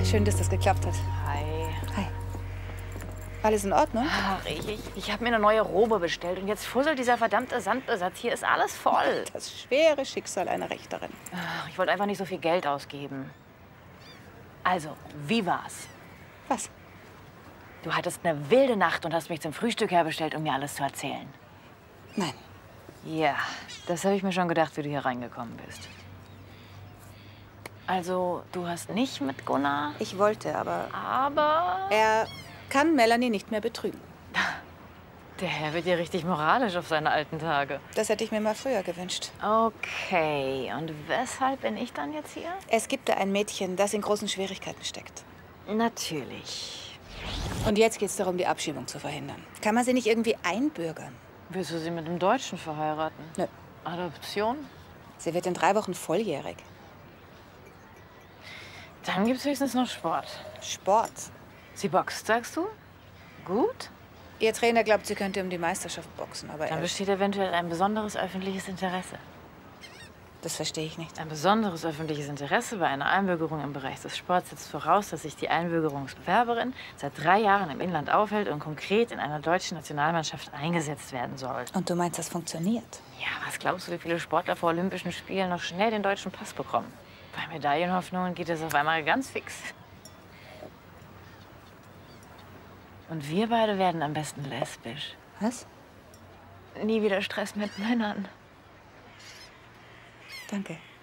schön, dass das geklappt hat. Hi. Hi. Alles in Ordnung? Ach, ich habe mir eine neue Robe bestellt und jetzt fusselt dieser verdammte Sandbesatz. Hier ist alles voll. Das schwere Schicksal einer Rechterin. Ach, ich wollte einfach nicht so viel Geld ausgeben. Also, wie war's? Was? Du hattest eine wilde Nacht und hast mich zum Frühstück herbestellt, um mir alles zu erzählen. Nein. Ja, das habe ich mir schon gedacht, wie du hier reingekommen bist. Also, du hast nicht mit Gunnar? Ich wollte, aber Aber er kann Melanie nicht mehr betrügen. der Herr wird ja richtig moralisch auf seine alten Tage. Das hätte ich mir mal früher gewünscht. Okay, und weshalb bin ich dann jetzt hier? Es gibt da ein Mädchen, das in großen Schwierigkeiten steckt. Natürlich. Und jetzt geht es darum, die Abschiebung zu verhindern. Kann man sie nicht irgendwie einbürgern? Willst du sie mit einem Deutschen verheiraten? Nö. Adoption? Sie wird in 3 Wochen volljährig. Dann gibt's höchstens noch Sport. Sport. Sie boxt, sagst du? Gut. Ihr Trainer glaubt, sie könnte um die Meisterschaft boxen, aber Dann besteht eventuell ein besonderes öffentliches Interesse. das verstehe ich nicht. Ein besonderes öffentliches Interesse bei einer Einbürgerung im Bereich des Sports setzt voraus, dass sich die Einbürgerungsbewerberin seit 3 Jahren im Inland aufhält und konkret in einer deutschen Nationalmannschaft eingesetzt werden soll. Und du meinst, das funktioniert? Ja, was glaubst du, wie viele Sportler vor Olympischen Spielen noch schnell den deutschen Pass bekommen? Bei Medaillenhoffnungen geht es auf einmal ganz fix. Und wir beide werden am besten lesbisch. Was? Nie wieder Stress mit Männern. Danke.